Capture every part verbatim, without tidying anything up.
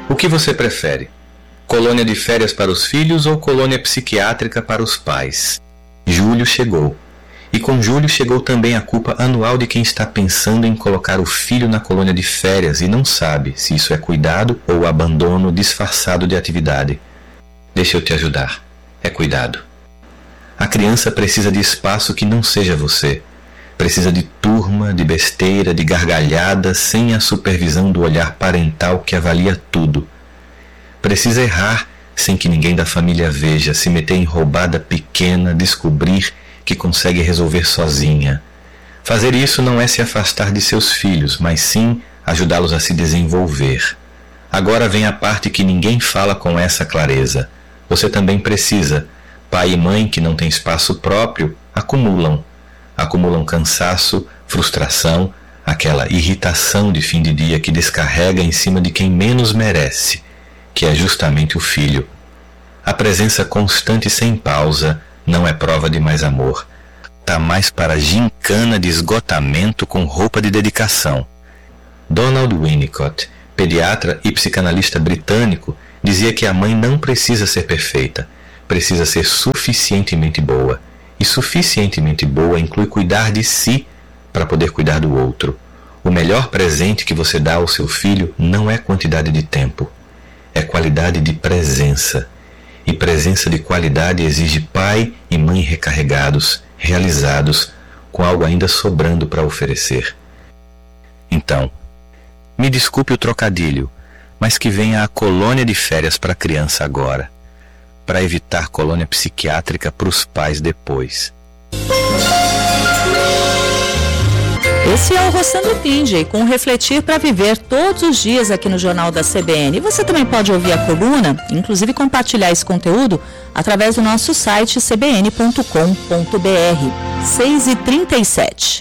O que você prefere? Colônia de férias para os filhos ou colônia psiquiátrica para os pais? Julho chegou. E com julho chegou também a culpa anual de quem está pensando em colocar o filho na colônia de férias e não sabe se isso é cuidado ou abandono disfarçado de atividade. Deixa eu te ajudar. É cuidado. A criança precisa de espaço que não seja você. Precisa de turma, de besteira, de gargalhada, sem a supervisão do olhar parental que avalia tudo. Precisa errar sem que ninguém da família veja, se meter em roubada pequena, descobrir que consegue resolver sozinha. Fazer isso não é se afastar de seus filhos, mas sim ajudá-los a se desenvolver. Agora vem a parte que ninguém fala com essa clareza. Você também precisa. Pai e mãe que não têm espaço próprio acumulam. Acumulam cansaço, frustração, aquela irritação de fim de dia que descarrega em cima de quem menos merece, que é justamente o filho. A presença constante sem pausa não é prova de mais amor. Tá mais para gincana de esgotamento com roupa de dedicação. Donald Winnicott, pediatra e psicanalista britânico, dizia que a mãe não precisa ser perfeita, precisa ser suficientemente boa. E suficientemente boa inclui cuidar de si para poder cuidar do outro. O melhor presente que você dá ao seu filho não é quantidade de tempo, é qualidade de presença. E presença de qualidade exige pai e mãe recarregados, realizados, com algo ainda sobrando para oferecer. Então, me desculpe o trocadilho, mas que venha a colônia de férias para a criança agora, para evitar colônia psiquiátrica para os pais depois. Esse é o Roçando Finge, com Refletir para Viver todos os dias aqui no Jornal da C B N. E você também pode ouvir a coluna, inclusive compartilhar esse conteúdo, através do nosso site c b n ponto com ponto b r. seis e trinta e sete.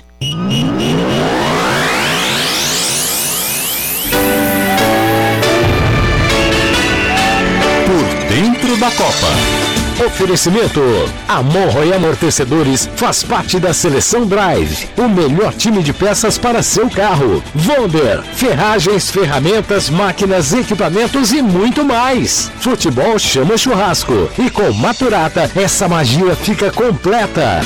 Por dentro da Copa. Oferecimento: Amorro e Amortecedores faz parte da Seleção Drive, o melhor time de peças para seu carro. Vonder, ferragens, ferramentas, máquinas, equipamentos e muito mais. Futebol chama churrasco e com Maturata essa magia fica completa.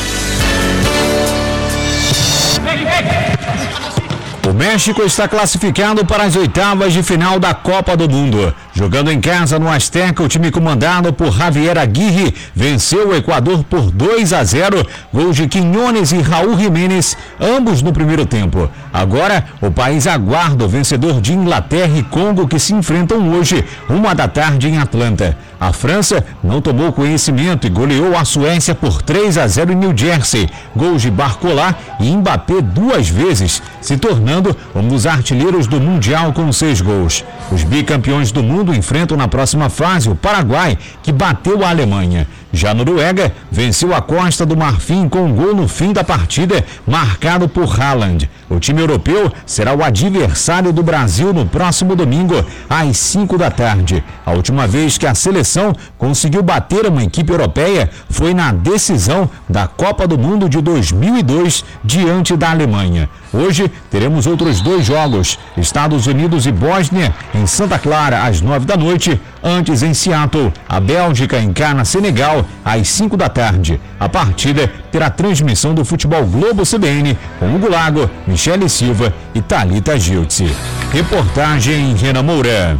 O México está classificado para as oitavas de final da Copa do Mundo. Jogando em casa no Azteca, o time comandado por Javier Aguirre venceu o Equador por dois a zero, gols de Quiñones e Raul Jiménez, ambos no primeiro tempo. Agora, o país aguarda o vencedor de Inglaterra e Congo, que se enfrentam hoje, uma da tarde em Atlanta. A França não tomou conhecimento e goleou a Suécia por três a zero em New Jersey, gols de Barcola e Mbappé duas vezes, se tornando um dos artilheiros do Mundial com seis gols. Os bicampeões do mundo enfrentam na próxima fase o Paraguai, que bateu a Alemanha. Já a Noruega venceu a Costa do Marfim com um gol no fim da partida, marcado por Haaland. O time europeu será o adversário do Brasil no próximo domingo, às cinco da tarde. A última vez que a seleção conseguiu bater uma equipe europeia foi na decisão da Copa do Mundo de dois mil e dois, diante da Alemanha. Hoje teremos outros dois jogos, Estados Unidos e Bósnia, em Santa Clara, às nove da noite. Antes, em Seattle, a Bélgica encara Senegal, às cinco da tarde. A partida terá transmissão do Futebol Globo C B N, com Hugo Lago, Michele Silva e Thalita Giltzi. Reportagem Renan Moura.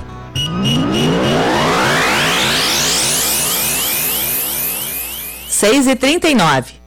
seis e trinta e nove.